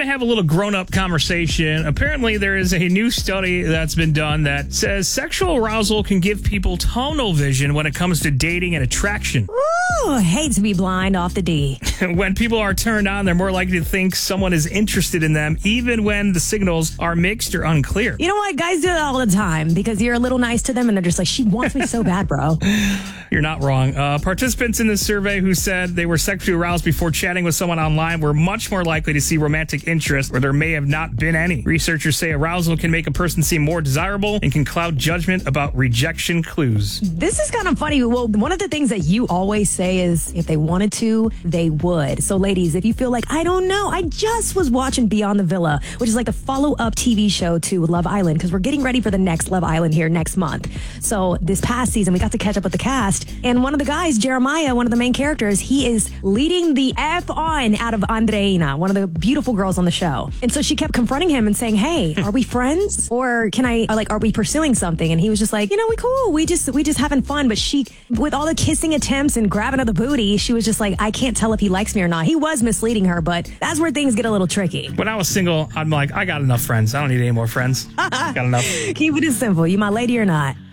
to have a little grown-up conversation. Apparently, there is a new study that's been done that says sexual arousal can give people tunnel vision when it comes to dating and attraction. Ooh, hate to be blind off the D. When people are turned on, they're more likely to think someone is interested in them, even when the signals are mixed or unclear. You know what? Guys do that all the time because you're a little nice to them and they're just like, she wants me so bad, bro. You're not wrong. Participants in this survey who said they were sexually aroused before chatting with someone online were much more likely to see romantic interest where there may have not been any. Researchers say arousal can make a person seem more desirable and can cloud judgment about rejection clues. This is kind of funny. Well, one of the things that you always say is if they wanted to, they would. So ladies, if you feel like, I don't know, I just was watching Beyond the Villa, which is like the follow-up TV show to Love Island, because we're getting ready for the next Love Island here next month. So this past season, we got to catch up with the cast, and one of the guys, Jeremiah, one of the main characters, he is leading the F on out of Andreina, one of the beautiful girls on the show. And so she kept confronting him and saying, hey, are we friends? Or are we pursuing something? And he was just like, we cool. We just having fun. But she, with all the kissing attempts and grabbing of the booty, she was just like, I can't tell if he likes me or not. He was misleading her, but that's where things get a little tricky. When I was single, I'm like, I got enough friends. I don't need any more friends. Got enough. Keep it as simple. You my lady or not?